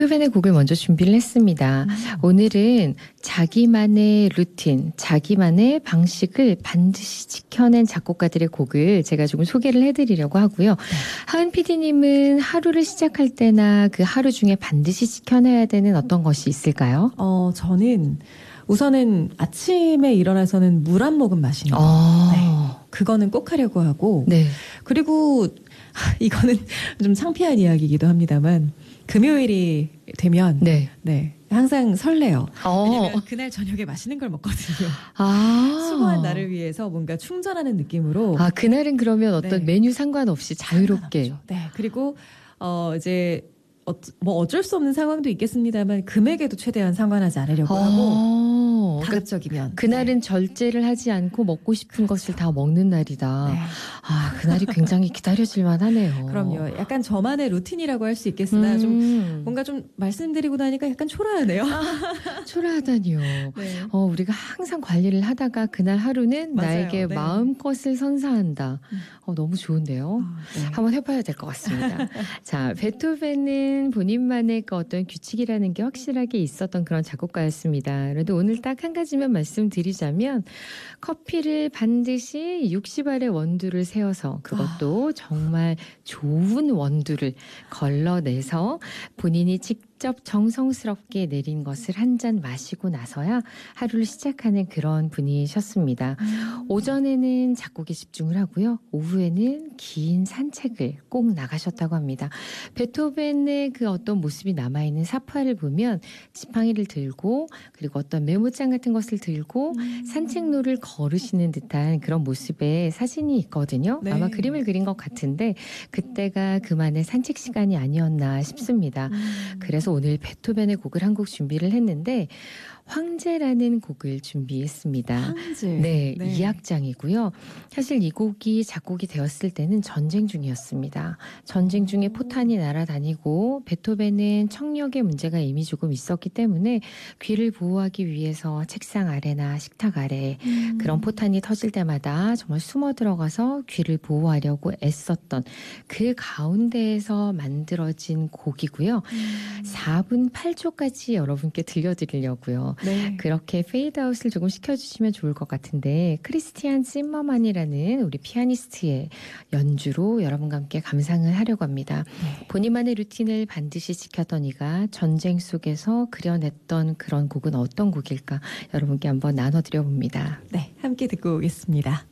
베토벤의 곡을 먼저 준비를 했습니다. 오늘은 자기만의 루틴, 자기만의 방식을 반드시 지켜낸 작곡가들의 곡을 제가 조금 소개를 해드리려고 하고요. 하은 PD님은 하루를 시작할 때나 그 하루 중에 반드시 지켜내야 되는 어떤 것이 있을까요? 저는 우선은 아침에 일어나서는 물 한 모금 마시는 거. 그거는 꼭 하려고 하고. 네. 그리고 이거는 좀 창피한 이야기이기도 합니다만 금요일이 되면 네. 항상 설레요. 왜냐면 그날 저녁에 맛있는 걸 먹거든요. 수고한 나를 위해서 뭔가 충전하는 느낌으로. 그날은 그러면 어떤 메뉴 상관없이 자유롭게. 상관없죠. 네. 그리고 이제 뭐 어쩔 수 없는 상황도 있겠습니다만 금액에도 최대한 상관하지 않으려고 하고 가급적이면 그날은 절제를 하지 않고 먹고 싶은 것을 다 먹는 날이다. 그날이 굉장히 기다려질만 하네요. 그럼요. 약간 저만의 루틴이라고 할 수 있겠으나 좀 뭔가 좀 말씀드리고 나니까 약간 초라하네요. 초라하다니요. 우리가 항상 관리를 하다가 그날 하루는 맞아요. 나에게 마음껏을 선사한다. 너무 좋은데요. 한번 해봐야 될 것 같습니다. 자, 베토벤은 본인만의 그 어떤 규칙이라는 게 확실하게 있었던 그런 작곡가였습니다. 그래도 오늘 딱 한 가지만 말씀드리자면 커피를 반드시 60알의 원두를 세워서 그것도 정말 좋은 원두를 걸러내서 본인이 직접 정성스럽게 내린 것을 한 잔 마시고 나서야 하루를 시작하는 그런 분이셨습니다. 오전에는 작곡에 집중을 하고요. 오후에는 긴 산책을 꼭 나가셨다고 합니다. 베토벤의 그 어떤 모습이 남아있는 사파를 보면 지팡이를 들고 그리고 어떤 메모장 같은 것을 들고 산책로를 걸으시는 듯한 그런 모습의 사진이 있거든요. 아마 그림을 그린 것 같은데 그때가 그만의 산책 시간이 아니었나 싶습니다. 그래서 오늘 베토벤의 곡을 한 곡 준비를 했는데 황제라는 곡을 준비했습니다. 황제. 2악장이고요. 사실 이 곡이 작곡이 되었을 때는 전쟁 중이었습니다. 전쟁 중에 포탄이 날아다니고 베토벤은 청력의 문제가 이미 조금 있었기 때문에 귀를 보호하기 위해서 책상 아래나 식탁 아래 그런 포탄이 터질 때마다 정말 숨어 들어가서 귀를 보호하려고 애썼던 그 가운데에서 만들어진 곡이고요. 4분 8초까지 여러분께 들려드리려고요. 그렇게 페이드아웃을 조금 시켜주시면 좋을 것 같은데 크리스티안 심머만이라는 우리 피아니스트의 연주로 여러분과 함께 감상을 하려고 합니다. 본인만의 루틴을 반드시 지켰던 이가 전쟁 속에서 그려냈던 그런 곡은 어떤 곡일까 여러분께 한번 나눠드려 봅니다. 네, 함께 듣고 오겠습니다.